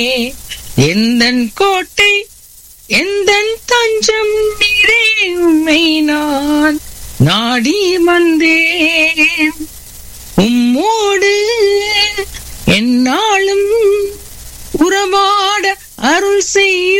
எந்தன் கோட்டை எந்தன் தஞ்சம் நீரே, உம்மை நான் நாடி வந்தேன். உம்மோடு எந்நாளும் உறவாட அருள் செய்